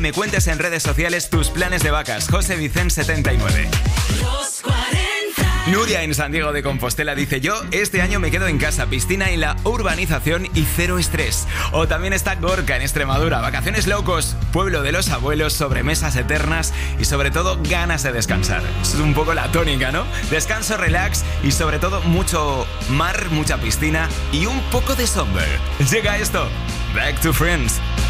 que me cuentes en redes sociales tus planes de vacas. José Vicente 79. Los 40. Nuria en San Diego de Compostela dice: yo este año me quedo en casa, piscina en la urbanización y cero estrés. O también está Gorka en Extremadura, vacaciones locos, pueblo de los abuelos, sobremesas eternas y sobre todo ganas de descansar. Es un poco la tónica, ¿no? Descanso, relax y sobre todo mucho mar, mucha piscina y un poco de somber. Llega esto, Back to Friends.